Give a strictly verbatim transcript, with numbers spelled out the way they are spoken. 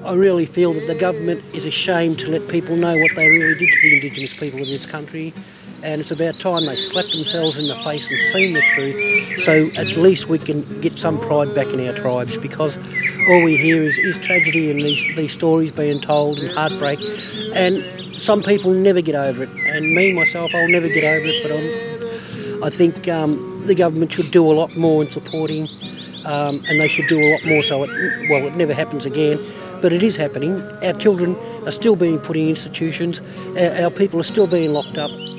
I really feel that the government is ashamed to let people know what they really did to the Indigenous people of this country, and it's about time they slapped themselves in the face and seen the truth, so at least we can get some pride back in our tribes, because all we hear is, is tragedy and these, these stories being told and heartbreak, and some people never get over it, and me, myself, I'll never get over it, but I'm, I think um, the government should do a lot more in supporting, um, and they should do a lot more so it, well, it never happens again. But it is happening. Our children are still being put in institutions. Our, our people are still being locked up.